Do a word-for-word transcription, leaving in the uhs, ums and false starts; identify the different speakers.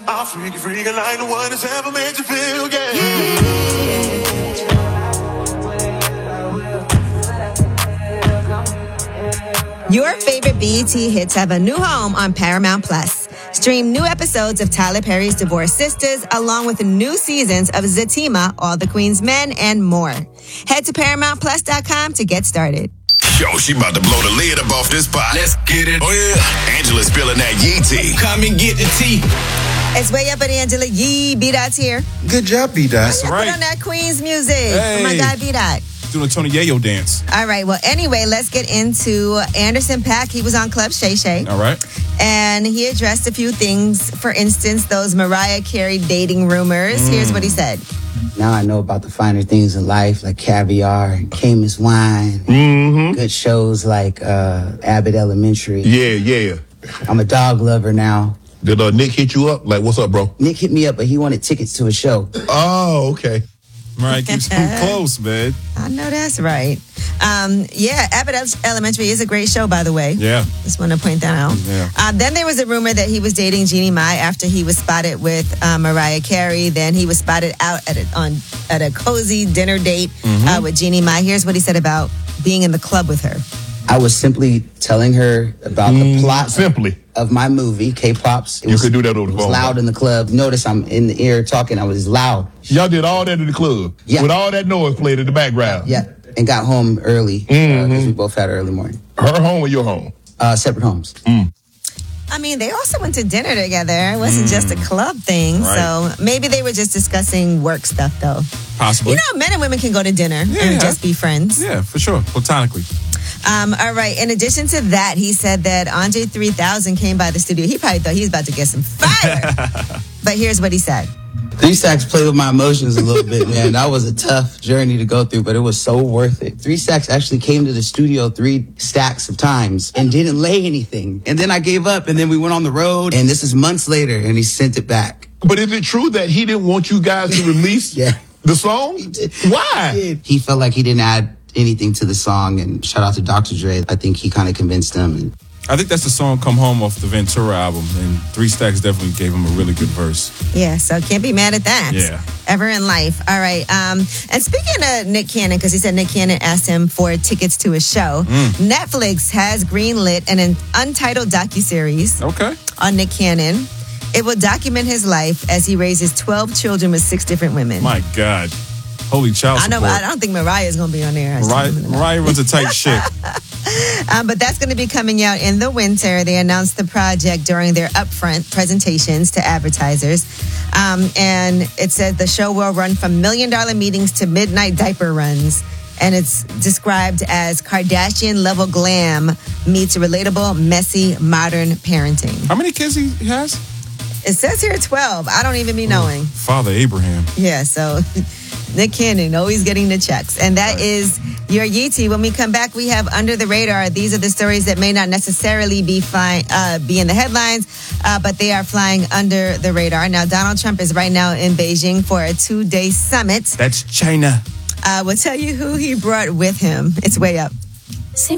Speaker 1: I'll freak you, freak you like the one that's ever made you feel, yeah. yeah.
Speaker 2: Your favorite B E T hits have a new home on Paramount Plus. Stream new episodes of Tyler Perry's Divorced Sisters, along with new seasons of Zatima, All the Queen's Men, and more. Head to Paramount Plus dot com to get started.
Speaker 3: Yo, she about to blow the lid up off this pot. Let's get it. Oh, yeah. Angela's spilling that yee tea.
Speaker 4: Come and get the tea.
Speaker 2: It's Way Up with Angela Yee. B-Dot's here.
Speaker 5: Good job, B-Dot.
Speaker 2: That's right. Put on that Queen's music.
Speaker 5: Hey.
Speaker 2: Oh, my God, B-Dot.
Speaker 5: Doing a Tony Yayo dance.
Speaker 2: All right. Well, anyway, let's get into Anderson .Paak. He was on Club Shay Shay.
Speaker 5: All right.
Speaker 2: And he addressed a few things. For instance, those Mariah Carey dating rumors. Mm. Here's what he said.
Speaker 6: Now I know about the finer things in life, like caviar and Cayman's wine.
Speaker 3: Mm-hmm.
Speaker 6: Good shows like uh, Abbott Elementary.
Speaker 3: Yeah, yeah.
Speaker 6: I'm a dog lover now.
Speaker 3: Did uh, Nick hit you up? Like, what's up, bro?
Speaker 6: Nick hit me up, but he wanted tickets to a show.
Speaker 3: Oh, okay.
Speaker 5: Right, keeps him close, man.
Speaker 2: I know that's right. Um, yeah, Abbott Elementary is a great show, by the way.
Speaker 5: Yeah.
Speaker 2: Just want to point that out.
Speaker 5: Yeah.
Speaker 2: Uh, then there was a rumor that he was dating Jeannie Mai after he was spotted with uh, Mariah Carey. Then he was spotted out at a, on at a cozy dinner date mm-hmm. uh, with Jeannie Mai. Here's what he said about being in the club with her.
Speaker 6: I was simply telling her about mm, the plot
Speaker 3: simply.
Speaker 6: of my movie, K-Pops. It
Speaker 3: you
Speaker 6: was,
Speaker 3: could do that over the phone.
Speaker 6: It was loud in the club. Notice I'm in the ear talking. I was loud.
Speaker 3: Y'all did all that in the club?
Speaker 6: Yeah.
Speaker 3: With all that noise played in the background?
Speaker 6: Yeah. And got home early because mm-hmm. uh, we both had an early morning.
Speaker 3: Her home or your home?
Speaker 6: Uh, separate homes.
Speaker 3: Mm.
Speaker 2: I mean, they also went to dinner together. It wasn't mm. just a club thing. Right. So maybe they were just discussing work stuff, though.
Speaker 5: Possibly.
Speaker 2: You know, men and women can go to dinner
Speaker 5: yeah.
Speaker 2: and just be friends.
Speaker 5: Yeah, for sure. Platonically.
Speaker 2: Um, all right. In addition to that, he said that Andre three thousand came by the studio. He probably thought he was about to get some fire. But here's what he said.
Speaker 6: Three Stacks played with my emotions a little bit, man. That was a tough journey to go through, but it was so worth it. Three Stacks actually came to the studio three stacks of times and didn't lay anything. And then I gave up, and then we went on the road, and this is months later, and he sent it back.
Speaker 3: But is it true that he didn't want you guys to release
Speaker 6: yeah.
Speaker 3: the song? He did. Why?
Speaker 6: He, did. He felt like he didn't add anything to the song, and shout out to Doctor Dre. I think he kind of convinced him. And
Speaker 5: I think that's the song Come Home off the Ventura album, and Three Stacks definitely gave him a really good verse.
Speaker 2: Yeah, so can't be mad at that.
Speaker 5: Yeah.
Speaker 2: Ever in life. All right. Um, and speaking of Nick Cannon, because he said Nick Cannon asked him for tickets to his show, mm. Netflix has greenlit an untitled docuseries
Speaker 5: okay.
Speaker 2: on Nick Cannon. It will document his life as he raises twelve children with six different women.
Speaker 5: My God. Holy child support.
Speaker 2: I know, but I don't think Mariah's going to be on there.
Speaker 5: Mariah, Mariah runs a tight ship.
Speaker 2: um, but that's going to be coming out in the winter. They announced the project during their upfront presentations to advertisers. Um, and it said the show will run from million-dollar meetings to midnight diaper runs. And it's described as Kardashian-level glam meets relatable, messy, modern parenting.
Speaker 5: How many kids he has?
Speaker 2: It says here twelve. I don't even be knowing.
Speaker 5: Oh, Father Abraham.
Speaker 2: Yeah, so Nick Cannon always getting the checks. And that right. is your Yeetie. When we come back, we have Under the Radar. These are the stories that may not necessarily be flying, uh, be in the headlines, uh, but they are flying under the radar. Now, Donald Trump is right now in Beijing for a two-day summit.
Speaker 5: That's China.
Speaker 2: Uh, we'll tell you who he brought with him. It's Way Up.